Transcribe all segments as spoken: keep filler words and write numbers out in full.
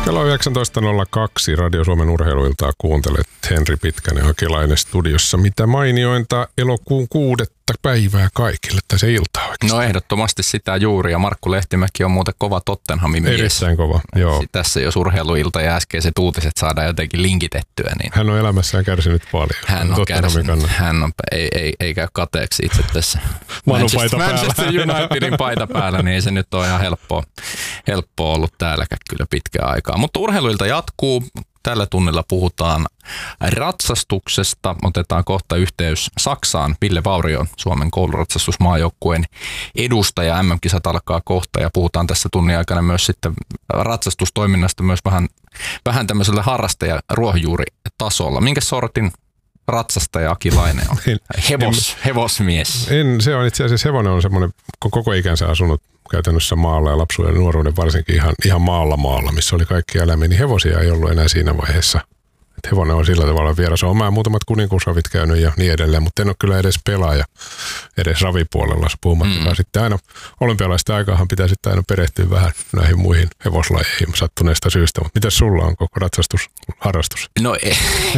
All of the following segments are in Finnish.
Kello on yhdeksäntoista nolla kaksi. Radio Suomen urheiluiltaa kuuntelet Henri Pitkänen Hakelainen studiossa. Mitä mainiointa elokuun kuudetta päivää kaikille, tai se iltaa oikeastaan. No ehdottomasti sitä juuri, ja Markku Lehtimäki on muuten kova Tottenhamin mies. Erittäin kova, joo. Tässä jos urheiluilta ja äskeiset uutiset saadaan jotenkin linkitettyä. Niin hän on elämässään kärsinyt paljon. Hän on kärsinyt, hän on, ei, ei, ei käy kateeksi itse tässä. Manchester, Manchester Unitedin paita päällä, niin ei se nyt ole ihan helppoa, helppoa ollut täälläkään kyllä pitkään aikaa. Mutta urheiluilta jatkuu. Tällä tunnilla puhutaan ratsastuksesta. Otetaan kohta yhteys Saksaan. Ville Vaurio, Suomen kouluratsastusmaajoukkueen edustaja. M M-kisat alkaa kohta ja puhutaan tässä tunnin aikana myös sitten ratsastustoiminnasta myös vähän, vähän tämmöisellä harrastaja ruohonjuuritasolla. Minkä sortin ratsastaja Akilainen on? Hevos, hevosmies. En, se on itse asiassa hevonen on semmoinen koko ikänsä asunut käytännössä maalla ja lapsuuden ja nuoruuden varsinkin ihan, ihan maalla maalla, missä oli kaikki eläimiä, niin hevosia ei ollut enää siinä vaiheessa. Et hevonen on sillä tavalla vieras. Olen mä muutamat kuninkuusravit käynyt ja niin edelleen, mutta en ole kyllä edes pelaaja edes ravipuolella puhumattakaan. Mm. Sitten aina olympialaisten aikahan pitää sitten aina perehtyä vähän näihin muihin hevoslajeihin sattuneesta syystä. Mutta mitäs sulla on koko ratsastusharrastus? No ei,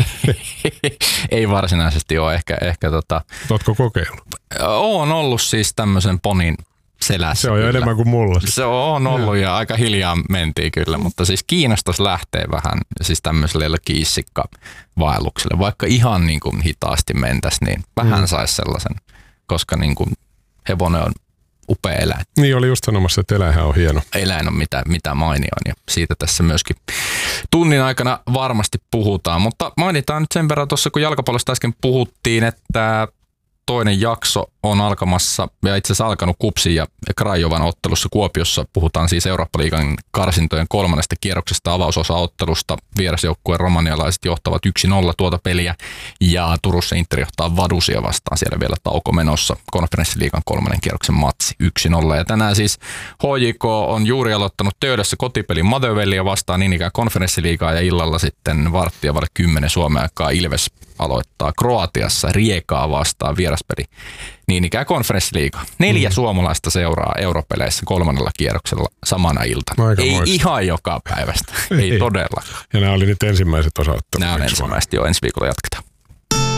ei varsinaisesti ole. Ehkä, ehkä tota... Ootko kokeillut? Olen ollut siis tämmöisen ponin selässä. Se on jo enemmän kuin mulla. Se on ollut ja aika hiljaa mentiin kyllä, mutta siis kiinnostaisi lähteä vähän siis tämmöiselle kiissikka-vaellukselle. Vaikka ihan niin kuin hitaasti mentäisi, niin vähän mm. saisi sellaisen, koska niin kuin hevonen on upea eläin. Niin oli just sanomassa, että eläinhän on hieno. Eläin on mitä, mitä mainioin ja siitä tässä myöskin tunnin aikana varmasti puhutaan. Mutta mainitaan nyt sen verran tuossa, kun jalkapallosta äsken puhuttiin, että toinen jakso on alkamassa ja itse asiassa alkanut Kupsin ja Krajovan ottelussa Kuopiossa. Puhutaan siis Eurooppa-liigan karsintojen kolmannesta kierroksesta avausosaottelusta. Vierasjoukkueen romanialaiset johtavat yksi nolla tuota peliä ja Turussa Inter johtaa Vadusia vastaan. Siellä vielä tauko menossa. Konferenssiliigan kolmannen kierroksen matsi yksi nolla. Ja tänään siis H J K on juuri aloittanut Töölössä kotipelin Madövelliä vastaan niin ikään konferenssiliigaa ja illalla sitten varttia vaille kymmenen Suomen aikaa Ilves aloittaa Kroatiassa Riekaa vastaan vieraspeli niin ikään konferenssiliiga. Neljä mm. suomalaista seuraa europeleissä kolmannella kierroksella samana iltana. Aika ei moista. Ihan joka päivästä, ei, ei todellakaan. Ja nämä oli nyt ensimmäiset osaottelut. Nämä on ensimmäiset, joo, ensi viikolla jatketaan.